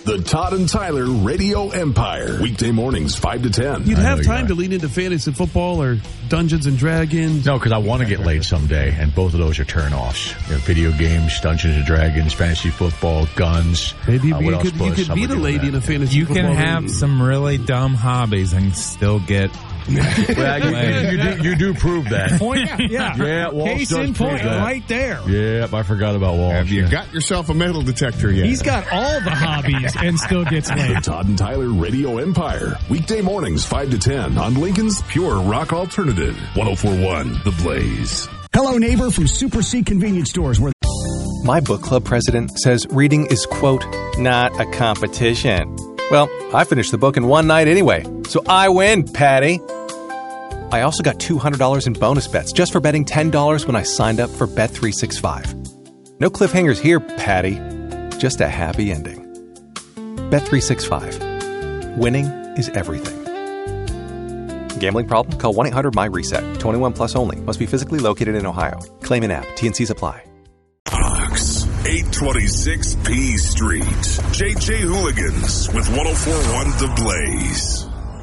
The Todd and Tyler Radio Empire. Weekday mornings, 5 to 10. You'd have time to lean into fantasy football or Dungeons and Dragons. No, because I want to get laid someday, and both of those are turn-offs. You know, video games, Dungeons and Dragons, fantasy football, guns. Maybe you could be the lady in a fantasy football. You can have some really dumb hobbies and still get... Well, you do prove that. Yeah. Walsh Case in point, that. right there. Yep, I forgot about Walsh. Have you got yourself a metal detector yet? He's got all the hobbies and still gets The laid. Todd and Tyler Radio Empire. Weekday mornings, 5 to 10 on Lincoln's Pure Rock Alternative. 104.1 The Blaze. Hello, neighbor from Super C Convenience Stores. Where My book club president says reading is, quote, not a competition. Well, I finished the book in one night anyway, so I win, Patty. I also got $200 in bonus bets just for betting $10 when I signed up for Bet365. No cliffhangers here, Patty. Just a happy ending. Bet365. Winning is everything. Gambling problem? Call 1-800-MY-RESET. 21 plus only. Must be physically located in Ohio. Claim in app. T&Cs apply. Fox, 826 P Street. JJ Hooligans with 104.1 The Blaze.